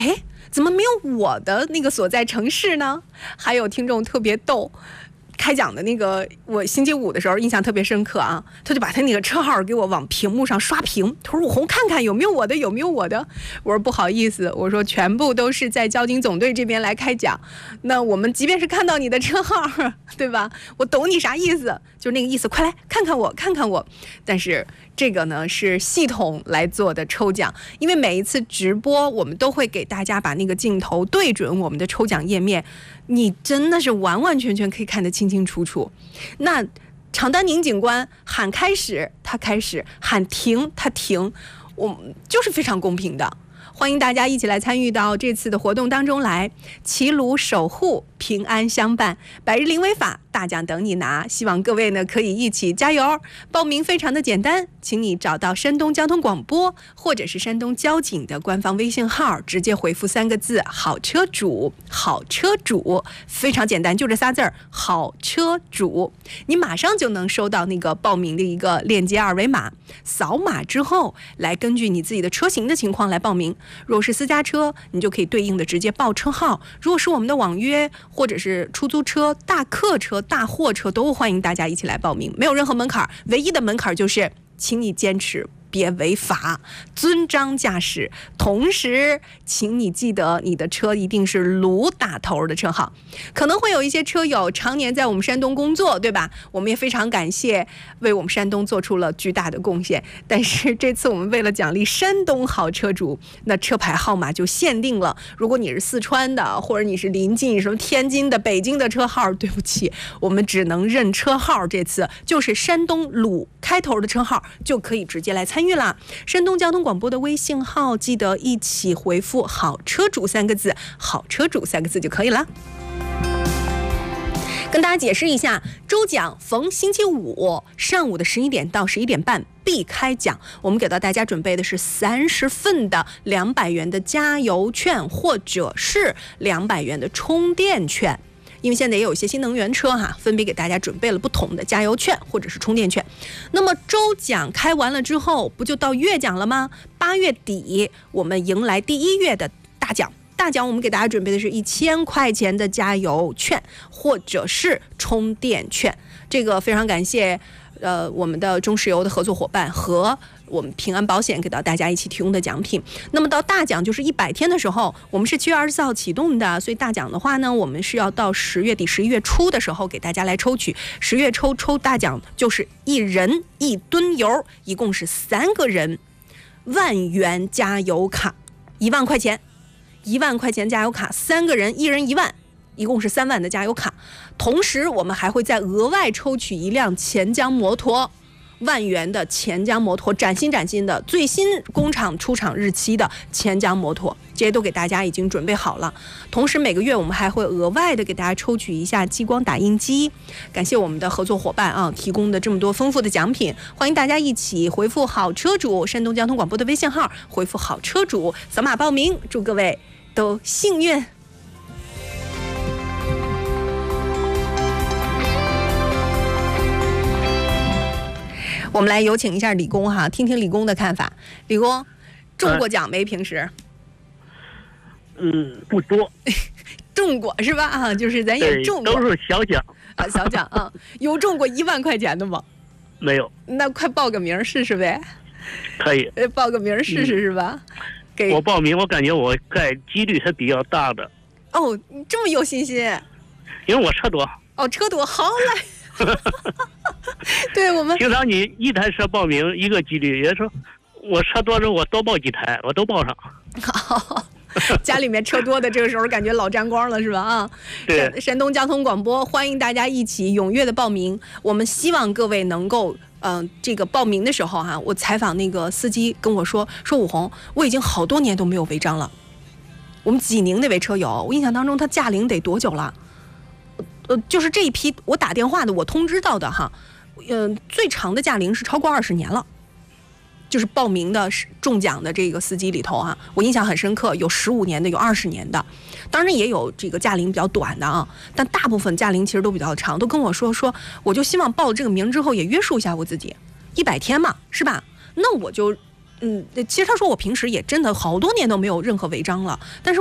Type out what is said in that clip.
哎，怎么没有我的那个所在城市呢？还有听众特别逗。开讲的那个，我星期五的时候印象特别深刻啊，他就把他那个车号给我往屏幕上刷屏，他说：“武红看看有没有我的，有没有我的。”我说：“不好意思，我说全部都是在交警总队这边来开讲，那我们即便是看到你的车号，对吧？我懂你啥意思，就那个意思，快来看看我，看看我。但是这个呢是系统来做的抽奖，因为每一次直播我们都会给大家把那个镜头对准我们的抽奖页面。”你真的是完完全全可以看得清清楚楚。那常丹宁警官喊开始，他开始；喊停，他停。我就是非常公平的。欢迎大家一起来参与到这次的活动当中来，齐鲁守护，平安相伴，百日零违法，大奖等你拿。希望各位呢可以一起加油。报名非常的简单，请你找到山东交通广播或者是山东交警的官方微信号，直接回复3个字“好车主”，好车主，非常简单，就这仨字儿，好车主。你马上就能收到那个报名的一个链接二维码，扫码之后来根据你自己的车型的情况来报名。如果是私家车，你就可以对应的直接报车号；如果是我们的网约或者是出租车、大客车、大货车，都欢迎大家一起来报名，没有任何门槛，唯一的门槛就是请你坚持别违法，遵章驾驶。同时请你记得你的车一定是鲁打头的车号。可能会有一些车友常年在我们山东工作，对吧？我们也非常感谢，为我们山东做出了巨大的贡献。但是这次我们为了奖励山东好车主，那车牌号码就限定了，如果你是四川的，或者你是临近什么天津的、北京的车号，对不起，我们只能认车号。这次就是山东鲁开头的车号就可以直接来参与啦。山东交通广播的微信号记得一起回复好车主3个字，好车主3个字就可以了。跟大家解释一下，周奖逢星期五上午的11点到11点半必开奖。我们给到大家准备的是30份的200元的加油券，或者是200元的充电券。因为现在也有一些新能源车分别给大家准备了不同的加油券或者是充电券。那么周奖开完了之后，不就到月奖了吗？8月底我们迎来第1月的大奖。大奖我们给大家准备的是1000块钱的加油券或者是充电券。这个非常感谢我们的中石油的合作伙伴和我们平安保险给到大家一起提供的奖品。那么到大奖就是100天的时候，我们是7月24号启动的，所以大奖的话呢，我们是要到10月底11月初的时候给大家来抽取。10月抽大奖就是1人1吨油，一共是3个人10000元加油卡，1万块钱，1万块钱加油卡，3个人1人1万，一共是3万的加油卡。同时我们还会再额外抽取一辆钱江摩托，1万元的钱江摩托，崭新的最新工厂出厂日期的钱江摩托，这些都给大家已经准备好了。同时每个月我们还会额外的给大家抽取一下激光打印机。感谢我们的合作伙伴提供的这么多丰富的奖品，欢迎大家一起回复好车主山东交通广播的微信号，回复好车主扫码报名，祝各位都幸运。我们来有请一下李工听听李工的看法。李工，中过奖没？平时？ 不多。 中过是吧？就是咱也中过。 都是小奖小奖有中过1万块钱的吗？ 没有。 那快报个名试试呗。 可以。 报个名试试是吧？ 我报名，我感觉我几率是比较大的。 哦，你这么有信心？ 因为我车多。 车多，好来。对，我们平常你1台车报名一个几率，也说我车多着我多报几台，我都报上。 好，家里面车多的这个时候感觉老沾光了是吧？ 对。 山东交通广播欢迎大家一起踊跃的报名。我们希望各位能够这个报名的时候我采访那个司机跟我说武红，我已经好多年都没有违章了。我们济宁那位车友，我印象当中他驾龄得多久了？就是这一批我打电话的，我通知到的最长的驾龄是超过20年了。就是报名的中奖的这个司机里头我印象很深刻，有15年的，有20年的，当然也有这个驾龄比较短的但大部分驾龄其实都比较长，都跟我说我就希望报了这个名之后也约束一下我自己，100天嘛，是吧？那我就其实他说我平时也真的好多年都没有任何违章了，但是